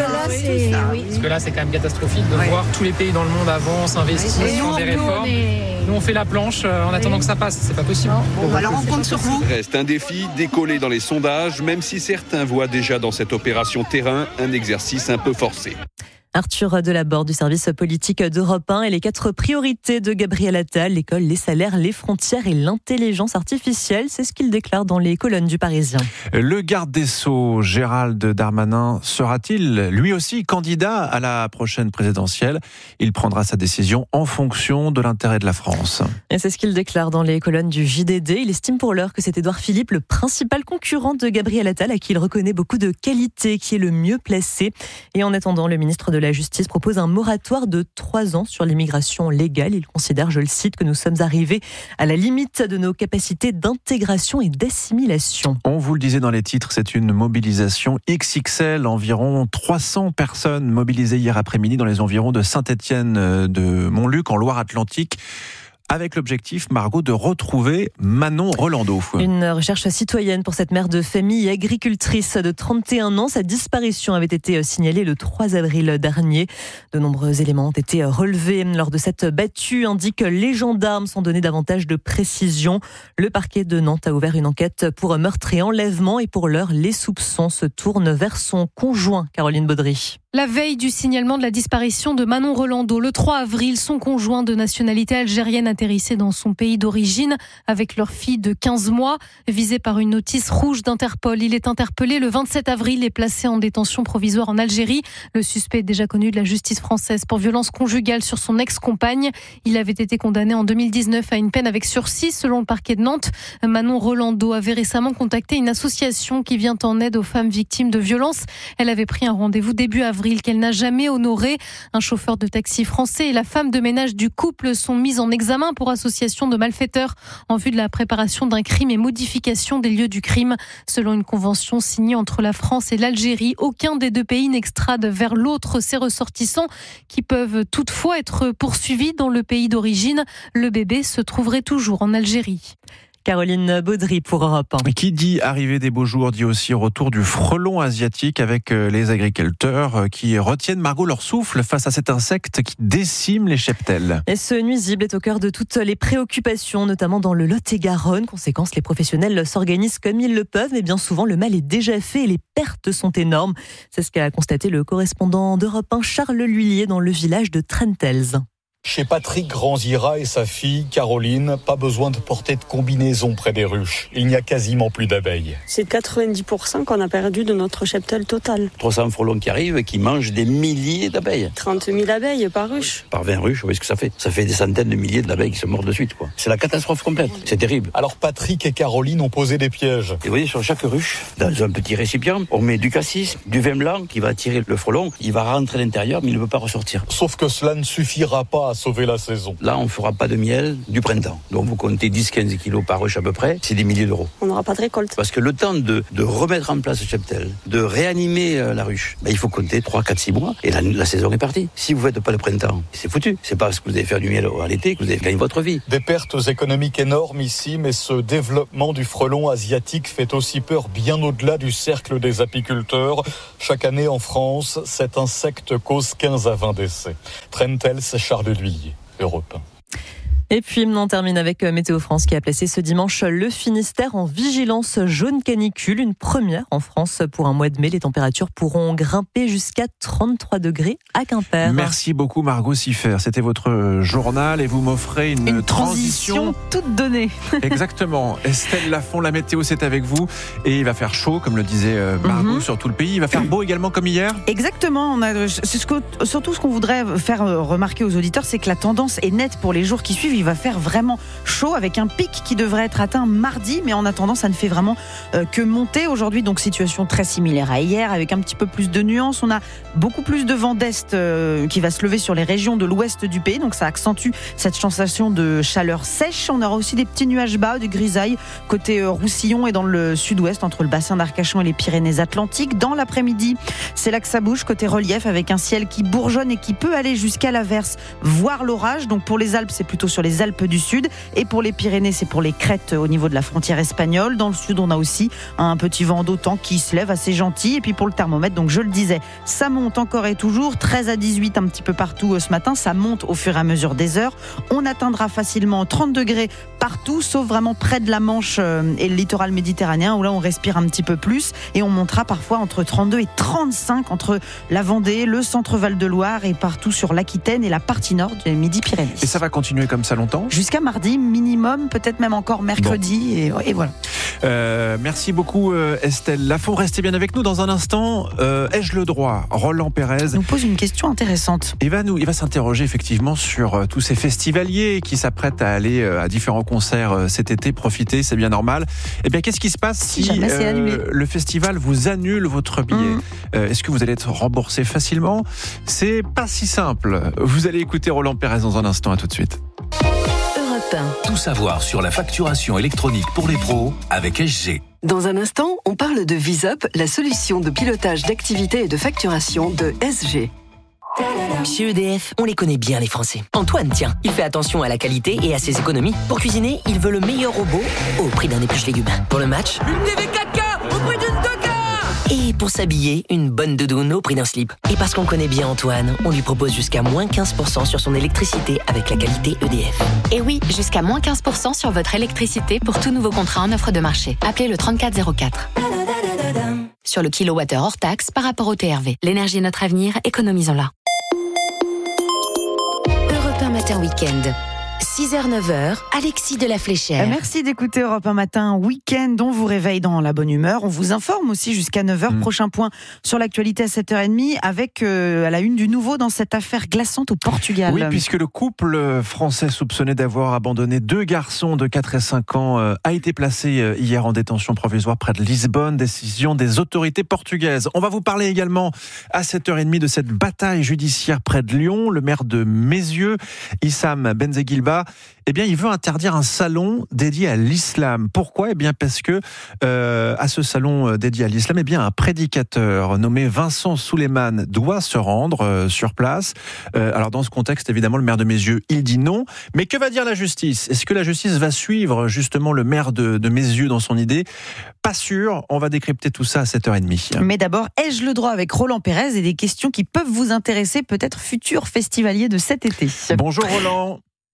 que là, c'est quand même catastrophique de voir tous les pays dans le monde avancent, investissent, font des réformes. Nous, on fait la planche en attendant que ça passe. C'est pas possible. Bon, alors on compte sur vous. Reste un défi, décoller dans les sondages, même si certains voient déjà dans cette opération terrain un exercice un peu forcé. Arthur Delaborde du service politique d'Europe 1 et les 4 priorités de Gabriel Attal, l'école, les salaires, les frontières et l'intelligence artificielle. C'est ce qu'il déclare dans les colonnes du Parisien. Le garde des Sceaux, Gérald Darmanin, sera-t-il lui aussi candidat à la prochaine présidentielle? Il prendra sa décision en fonction de l'intérêt de la France. Et c'est ce qu'il déclare dans les colonnes du JDD. Il estime pour l'heure que c'est Édouard Philippe, le principal concurrent de Gabriel Attal, à qui il reconnaît beaucoup de qualités, qui est le mieux placé. Et en attendant, le ministre de la Justice propose un moratoire de 3 ans sur l'immigration légale. Il considère, je le cite, que nous sommes arrivés à la limite de nos capacités d'intégration et d'assimilation. On vous le disait dans les titres, c'est une mobilisation XXL. Environ 300 personnes mobilisées hier après-midi dans les environs de Saint-Étienne de Montluc, en Loire-Atlantique. Avec l'objectif, Margot, de retrouver Manon Rolando. Une recherche citoyenne pour cette mère de famille agricultrice de 31 ans. Sa disparition avait été signalée le 3 avril dernier. De nombreux éléments ont été relevés lors de cette battue, indiquent les gendarmes, sans donner davantage de précision. Le parquet de Nantes a ouvert une enquête pour meurtre et enlèvement et pour l'heure, les soupçons se tournent vers son conjoint, Caroline Baudry. La veille du signalement de la disparition de Manon Rolando, le 3 avril, son conjoint de nationalité algérienne atterrissait dans son pays d'origine avec leur fille de 15 mois. Visé par une notice rouge d'Interpol, il est interpellé le 27 avril et placé en détention provisoire en Algérie. Le suspect est déjà connu de la justice française pour violence conjugale sur son ex-compagne. Il avait été condamné en 2019 à une peine avec sursis selon le parquet de Nantes. Manon Rolando avait récemment contacté une association qui vient en aide aux femmes victimes de violences. Elle avait pris un rendez-vous début avril qu'elle n'a jamais honoré. Un chauffeur de taxi français et la femme de ménage du couple sont mis en examen pour association de malfaiteurs en vue de la préparation d'un crime et modification des lieux du crime. Selon une convention signée entre la France et l'Algérie, aucun des deux pays n'extrade vers l'autre ses ressortissants qui peuvent toutefois être poursuivis dans le pays d'origine. Le bébé se trouverait toujours en Algérie. Caroline Baudry pour Europe 1. Qui dit arrivée des beaux jours dit aussi retour du frelon asiatique avec les agriculteurs qui retiennent, Margot, leur souffle face à cet insecte qui décime les cheptels. Et ce nuisible est au cœur de toutes les préoccupations, notamment dans le Lot-et-Garonne. Conséquence, les professionnels s'organisent comme ils le peuvent, mais bien souvent le mal est déjà fait et les pertes sont énormes. C'est ce qu'a constaté le correspondant d'Europe 1, Charles Lhuillier, dans le village de Trentels. Chez Patrick Granzira et sa fille, Caroline, pas besoin de porter de combinaison près des ruches. Il n'y a quasiment plus d'abeilles. C'est 90% qu'on a perdu de notre cheptel total. 300 frelons qui arrivent et qui mangent des milliers d'abeilles. 30 000 abeilles par ruche. Par 20 ruches, vous voyez ce que ça fait. Ça fait des centaines de milliers d'abeilles qui se mordent de suite, quoi. C'est la catastrophe complète. C'est terrible. Alors Patrick et Caroline ont posé des pièges. Et vous voyez, sur chaque ruche, dans un petit récipient, on met du cassis, du vin blanc qui va attirer le frelon. Il va rentrer à l'intérieur, mais il ne peut pas ressortir. Sauf que cela ne suffira pas à sauver la saison. Là, on ne fera pas de miel du printemps. Donc vous comptez 10-15 kilos par ruche à peu près, c'est des milliers d'euros. On n'aura pas de récolte. Parce que le temps de remettre en place le cheptel, de réanimer la ruche, il faut compter 3, 4, 6 mois et la saison est partie. Si vous ne faites pas le printemps, c'est foutu. C'est pas parce que vous allez faire du miel à l'été que vous allez gagner votre vie. Des pertes économiques énormes ici, mais ce développement du frelon asiatique fait aussi peur bien au-delà du cercle des apiculteurs. Chaque année en France, cet insecte cause 15 à 20 décès. Trentel, c'est Charles Lhuillier. Europe 1. Et puis, on termine avec Météo France qui a placé ce dimanche le Finistère en vigilance jaune canicule. Une première en France pour un mois de mai. Les températures pourront grimper jusqu'à 33 degrés à Quimper. Merci beaucoup Margot Siffer. C'était votre journal et vous m'offrez une transition toute donnée. Exactement. Estelle Lafont, la météo, c'est avec vous. Et il va faire chaud, comme le disait Margot, sur tout le pays. Il va faire beau également comme hier. Exactement. Surtout ce qu'on voudrait faire remarquer aux auditeurs, c'est que la tendance est nette pour les jours qui suivent. Il va faire vraiment chaud avec un pic qui devrait être atteint mardi, mais en attendant, ça ne fait vraiment que monter aujourd'hui. Donc situation très similaire à hier, avec un petit peu plus de nuances. On a beaucoup plus de vent d'est qui va se lever sur les régions de l'ouest du pays, donc ça accentue cette sensation de chaleur sèche. On aura aussi des petits nuages bas, de grisailles côté Roussillon et dans le sud-ouest, entre le bassin d'Arcachon et les Pyrénées-Atlantiques. Dans l'après-midi, c'est là que ça bouge côté relief, avec un ciel qui bourgeonne et qui peut aller jusqu'à l'averse, voire l'orage. Donc pour les Alpes, c'est plutôt sur les Alpes du Sud, et pour les Pyrénées, c'est pour les crêtes au niveau de la frontière espagnole. Dans le sud, on a aussi un petit vent d'automne qui se lève, assez gentil. Et puis pour le thermomètre, donc je le disais, ça monte encore et toujours, 13 à 18 un petit peu partout ce matin, ça monte au fur et à mesure des heures. On atteindra facilement 30 degrés partout, sauf vraiment près de la Manche et le littoral méditerranéen, où là on respire un petit peu plus, et on montera parfois entre 32 et 35 entre la Vendée, le centre Val-de-Loire et partout sur l'Aquitaine et la partie nord du Midi-Pyrénées. Et ça va continuer comme ça longtemps ? Jusqu'à mardi minimum, peut-être même encore mercredi, et voilà. Merci beaucoup Estelle Lafont. Restez bien avec nous dans un instant. Ai-je le droit ? Roland Pérez nous pose une question intéressante. Il va s'interroger effectivement sur tous ces festivaliers qui s'apprêtent à aller à différents concerts cet été. Profiter, c'est bien normal. Eh bien, qu'est-ce qui se passe si le festival vous annule votre billet ? Est-ce que vous allez être remboursé facilement ? C'est pas si simple. Vous allez écouter Roland Pérez dans un instant. À tout de suite. Tout savoir sur la facturation électronique pour les pros avec SG. Dans un instant, on parle de VisUp, la solution de pilotage d'activité et de facturation de SG. Chez EDF, on les connaît bien les Français. Antoine, tiens, il fait attention à la qualité et à ses économies. Pour cuisiner, il veut le meilleur robot au prix d'un épluche légumes. Pour le match, une TV 4K au prix d'une 2K. Et pour s'habiller, une bonne doudoune au prix d'un slip. Et parce qu'on connaît bien Antoine, on lui propose jusqu'à moins 15% sur son électricité avec la qualité EDF. Et oui, jusqu'à moins 15% sur votre électricité pour tout nouveau contrat en offre de marché. Appelez le 3404. Sur le kilowattheure hors taxe par rapport au TRV. L'énergie est notre avenir, économisons-la. Europe 1 Matin Week-end. 6h-9h, Alexis de la Fléchère. Merci d'écouter Europe 1 Matin Week-end. On vous réveille dans la bonne humeur. On vous informe aussi jusqu'à 9h. Prochain point sur l'actualité à 7h30 avec à la une du nouveau dans cette affaire glaçante au Portugal. Oui, puisque le couple français soupçonné d'avoir abandonné 2 garçons de 4 et 5 ans a été placé hier en détention provisoire près de Lisbonne. Décision des autorités portugaises. On va vous parler également à 7h30 de cette bataille judiciaire près de Lyon. Le maire de Mézieux, Issam Benzeguilba, eh bien, il veut interdire un salon dédié à l'islam. Pourquoi ? Eh bien, parce que à ce salon dédié à l'islam, eh bien, un prédicateur nommé Vincent Souleymane doit se rendre sur place. Alors, dans ce contexte, évidemment, le maire de Mézieux, il dit non. Mais que va dire la justice ? Est-ce que la justice va suivre justement le maire de Mézieux dans son idée ? Pas sûr. On va décrypter tout ça à 7h30. Mais d'abord, ai-je le droit avec Roland Pérez et des questions qui peuvent vous intéresser, peut-être futurs festivaliers de cet été. Bonjour Roland.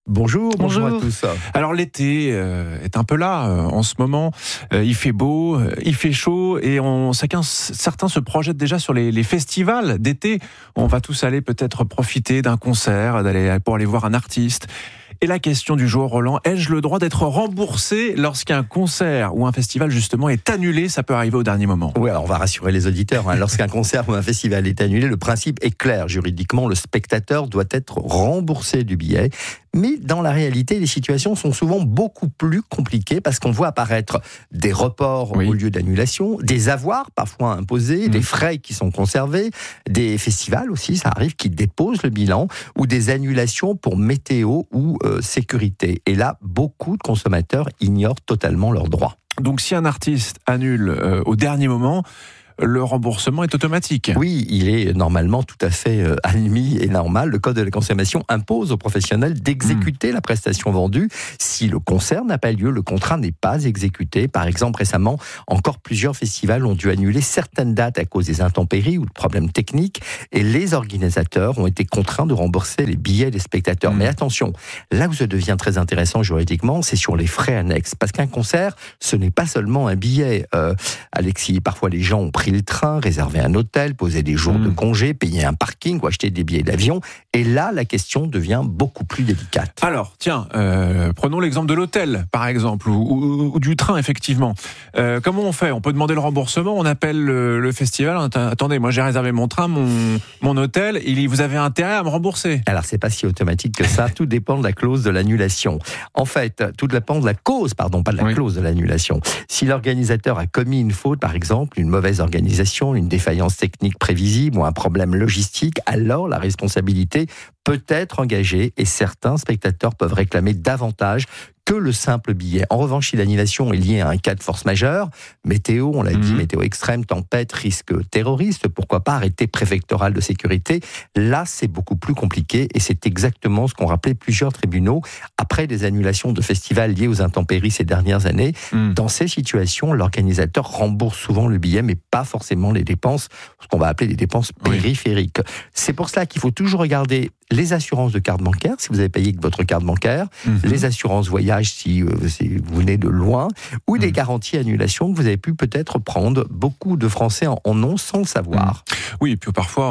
Bonjour à tous. Alors l'été est un peu là en ce moment. Il fait beau, il fait chaud et certains se projettent déjà sur les festivals d'été. On va tous aller peut-être profiter d'un concert, pour aller voir un artiste. Et la question du jour, Roland, ai-je le droit d'être remboursé lorsqu'un concert ou un festival justement est annulé? Ça peut arriver au dernier moment. Oui, alors on va rassurer les auditeurs. Lorsqu'un concert ou un festival est annulé, le principe est clair. Juridiquement, le spectateur doit être remboursé du billet. Mais dans la réalité, les situations sont souvent beaucoup plus compliquées parce qu'on voit apparaître des reports au lieu d'annulation, des avoirs parfois imposés, des frais qui sont conservés, des festivals aussi, ça arrive, qui déposent le bilan, ou des annulations pour météo ou sécurité. Et là, beaucoup de consommateurs ignorent totalement leurs droits. Donc si un artiste annule au dernier moment, le remboursement est automatique. Oui, il est normalement tout à fait admis et normal. Le Code de la consommation impose aux professionnels d'exécuter la prestation vendue. Si le concert n'a pas lieu, le contrat n'est pas exécuté. Par exemple, récemment, encore plusieurs festivals ont dû annuler certaines dates à cause des intempéries ou de problèmes techniques. Et les organisateurs ont été contraints de rembourser les billets des spectateurs. Mais attention, là où ça devient très intéressant juridiquement, c'est sur les frais annexes. Parce qu'un concert, ce n'est pas seulement un billet. Alexis, parfois les gens ont pris le train, réservé un hôtel, posé des jours de congé, payé un parking ou acheté des billets d'avion. Et là, la question devient beaucoup plus délicate. Alors, tiens, prenons l'exemple de l'hôtel, par exemple, ou du train, effectivement. Comment on fait? On peut demander le remboursement, on appelle le festival. Attendez, moi j'ai réservé mon train, mon hôtel, vous avez intérêt à me rembourser. Alors, c'est pas si automatique que ça. Tout dépend de la clause de l'annulation. En fait, tout dépend de la cause, pas de la clause de l'annulation. Si l'organisateur a commis une faute, par exemple, une mauvaise organisation, une défaillance technique prévisible ou un problème logistique, alors la responsabilité peut être engagée et certains spectateurs peuvent réclamer davantage que le simple billet. En revanche, si l'annulation est liée à un cas de force majeure, météo, on l'a dit, météo extrême, tempête, risque terroriste, pourquoi pas arrêté préfectoral de sécurité, là c'est beaucoup plus compliqué et c'est exactement ce qu'ont rappelé plusieurs tribunaux après des annulations de festivals liés aux intempéries ces dernières années. Dans ces situations, l'organisateur rembourse souvent le billet, mais pas forcément les dépenses, ce qu'on va appeler des dépenses périphériques. C'est pour cela qu'il faut toujours regarder les assurances de carte bancaire, si vous avez payé avec votre carte bancaire, les assurances voyage si vous venez de loin, ou des garanties annulation que vous avez pu peut-être prendre. Beaucoup de Français en ont sans le savoir. Oui, et puis parfois,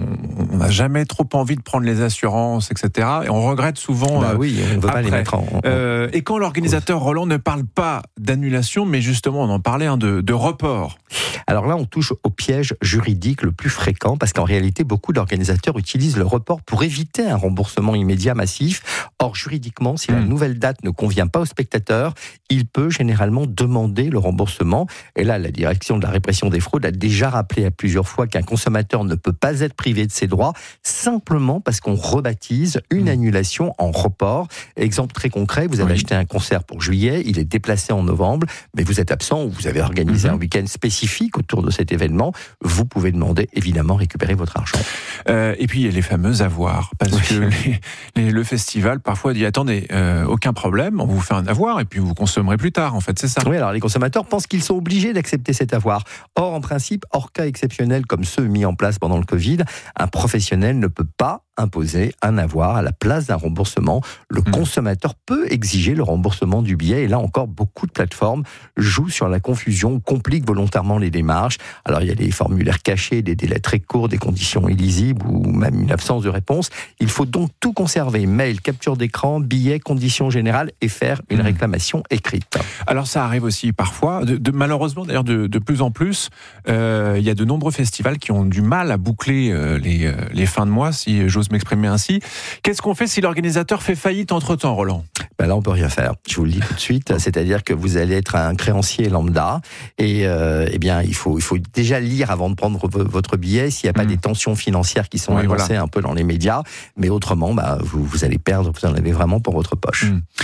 on n'a jamais trop envie de prendre les assurances, etc. Et on regrette souvent. Oui, on ne veut pas les mettre en... Et quand l'organisateur, Roland, ne parle pas d'annulation, mais justement, on en parlait, de report. Alors là, on touche au piège juridique le plus fréquent, parce qu'en réalité, beaucoup d'organisateurs utilisent le report pour éviter un remboursement immédiat massif. Or, juridiquement, si la nouvelle date ne convient pas au spectateur, il peut généralement demander le remboursement. Et là, la direction de la répression des fraudes a déjà rappelé à plusieurs fois qu'un consommateur ne peut pas être privé de ses droits simplement parce qu'on rebaptise une annulation en report. Exemple très concret, vous avez acheté un concert pour juillet, il est déplacé en novembre, mais vous êtes absent ou vous avez organisé un week-end spécifique autour de cet événement, vous pouvez demander évidemment récupérer votre argent. Et puis il y a les fameux avoirs, parce que le festival parfois dit attendez, aucun problème, on vous fait un avoir et puis vous consommerez plus tard, en fait, c'est ça. Oui, alors les consommateurs pensent qu'ils sont obligés d'accepter cet avoir. Or, en principe, hors cas exceptionnels comme ceux mis en place pendant le Covid, un professionnel ne peut pas imposer un avoir à la place d'un remboursement. Le consommateur peut exiger le remboursement du billet et là encore, beaucoup de plateformes jouent sur la confusion, compliquent volontairement les démarches. Alors, il y a des formulaires cachés, des délais très courts, des conditions illisibles ou même une absence de réponse. Il faut donc tout conserver, mail, capture d'écran, billet, conditions générales et faire une réclamation écrite. Alors, ça arrive aussi parfois, malheureusement d'ailleurs de plus en plus, il y a de nombreux festivals qui ont du mal à boucler les fins de mois, si j'ose m'exprimer ainsi. Qu'est-ce qu'on fait si l'organisateur fait faillite entre-temps, Roland ? Là, on peut rien faire. Je vous le dis tout de suite. C'est-à-dire que vous allez être un créancier lambda et eh bien, il faut déjà lire avant de prendre votre billet s'il n'y a pas des tensions financières qui sont annoncées un peu dans les médias. Mais autrement, vous allez perdre. Vous en avez vraiment pour votre poche.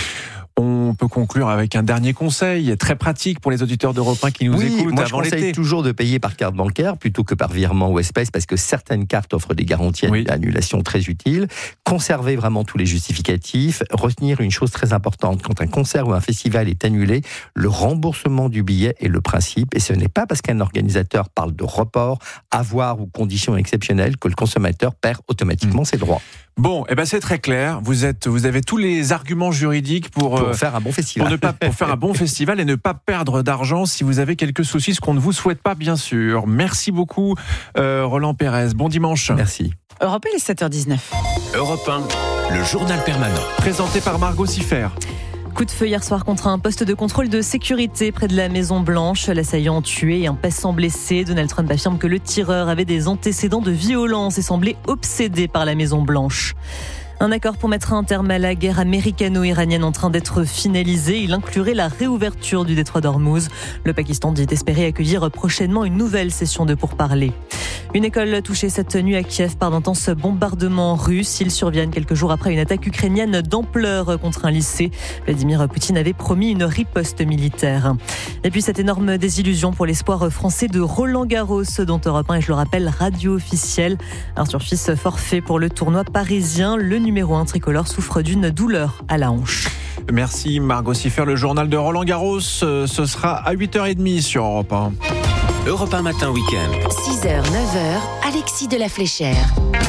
On peut conclure avec un dernier conseil très pratique pour les auditeurs d'Europe 1 qui nous écoutent moi, avant l'été. Je conseille toujours de payer par carte bancaire plutôt que par virement ou espèce parce que certaines cartes offrent des garanties d'annulation très utiles. conserver vraiment tous les justificatifs, retenir une chose très importante. Quand un concert ou un festival est annulé, le remboursement du billet est le principe. Et ce n'est pas parce qu'un organisateur parle de report, avoir ou conditions exceptionnelles que le consommateur perd automatiquement ses droits. Bon, c'est très clair. Vous avez tous les arguments juridiques pour faire un bon festival. Pour faire un bon festival et ne pas perdre d'argent si vous avez quelques soucis, ce qu'on ne vous souhaite pas, bien sûr. Merci beaucoup, Roland Pérez. Bon dimanche. Merci. Europe 1, il est 7h19. Europe 1, le journal permanent. Présenté par Margot Siffer. Coup de feu hier soir contre un poste de contrôle de sécurité près de la Maison Blanche. L'assaillant tué et un passant blessé. Donald Trump affirme que le tireur avait des antécédents de violence et semblait obsédé par la Maison Blanche. Un accord pour mettre un terme à la guerre américano-iranienne en train d'être finalisé. Il inclurait la réouverture du détroit d'Ormuz. Le Pakistan dit espérer accueillir prochainement une nouvelle session de pourparlers. Une école touchée cette nuit à Kiev par d'intenses bombardements russes. Ils surviennent quelques jours après une attaque ukrainienne d'ampleur contre un lycée. Vladimir Poutine avait promis une riposte militaire. Et puis cette énorme désillusion pour l'espoir français de Roland Garros, dont Europe 1 est, je le rappelle, radio officielle. Arthur Fils forfait pour le tournoi parisien. Le numéro 1 tricolore souffre d'une douleur à la hanche. Merci Margot Siffer. Le journal de Roland Garros, ce sera à 8h30 sur Europe 1. Europe 1 matin week-end. 6h, 9h, Alexis de la Fléchère.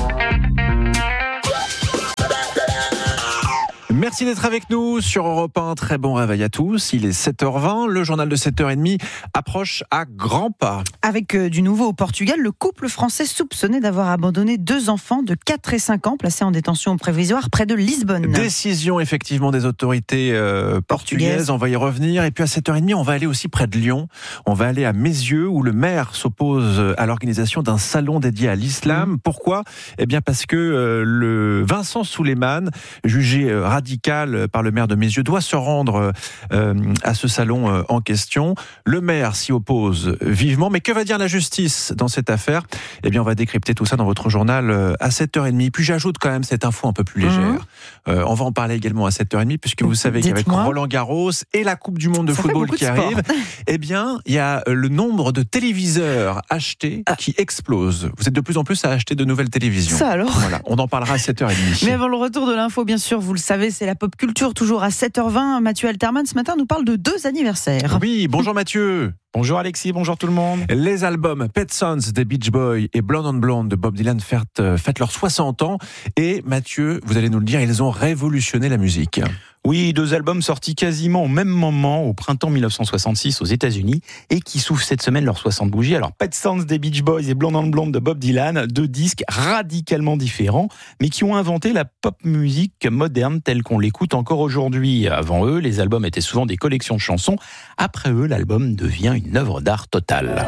Merci d'être avec nous sur Europe 1. Très bon réveil à tous. Il est 7h20. Le journal de 7h30 approche à grands pas. Avec du nouveau au Portugal, le couple français soupçonné d'avoir abandonné 2 enfants de 4 et 5 ans placés en détention provisoire près de Lisbonne. Décision effectivement des autorités portugaises. On va y revenir. Et puis à 7h30, on va aller aussi près de Lyon. On va aller à Meyzieux où le maire s'oppose à l'organisation d'un salon dédié à l'islam. Pourquoi ? Parce que le Vincent Souleymane, jugé radical par le maire de Meyzieux, doit se rendre à ce salon en question. Le maire s'y oppose vivement. Mais que va dire la justice dans cette affaire ? On va décrypter tout ça dans votre journal à 7h30. Puis j'ajoute quand même cette info un peu plus légère. On va en parler également à 7h30 puisque vous savez qu'avec Roland Garros et la Coupe du Monde de football qui arrive, il y a le nombre de téléviseurs achetés qui explose. Vous êtes de plus en plus à acheter de nouvelles télévisions. Ça alors ? Voilà, on en parlera à 7h30. Mais avant le retour de l'info, bien sûr, vous le savez, c'est la pop culture, toujours à 7h20. Mathieu Alterman, ce matin, nous parle de 2 anniversaires. Oui, bonjour Mathieu. Bonjour Alexis, bonjour tout le monde. Les albums Pet Sounds des Beach Boys et Blonde on Blonde de Bob Dylan fêtent leurs 60 ans. Et Mathieu, vous allez nous le dire, ils ont révolutionné la musique. Oui, 2 albums sortis quasiment au même moment, au printemps 1966 aux États-Unis, et qui soufflent cette semaine leurs 60 bougies. Alors, Pet Sounds des Beach Boys et Blonde on Blonde de Bob Dylan, 2 disques radicalement différents, mais qui ont inventé la pop musique moderne telle qu'on l'écoute encore aujourd'hui. Avant eux, les albums étaient souvent des collections de chansons. Après eux, l'album devient une œuvre d'art totale.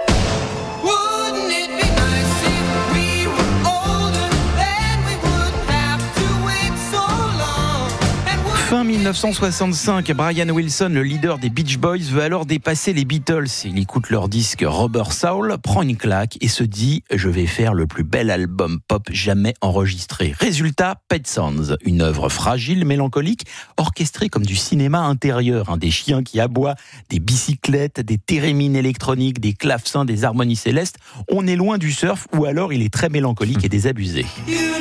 Fin 1965, Brian Wilson, le leader des Beach Boys, veut alors dépasser les Beatles. Il écoute leur disque Rubber Soul, prend une claque et se dit « Je vais faire le plus bel album pop jamais enregistré ». Résultat, Pet Sounds, une œuvre fragile, mélancolique, orchestrée comme du cinéma intérieur. Des chiens qui aboient, des bicyclettes, des thérémines électroniques, des clavecins, des harmonies célestes. On est loin du surf ou alors il est très mélancolique et désabusé.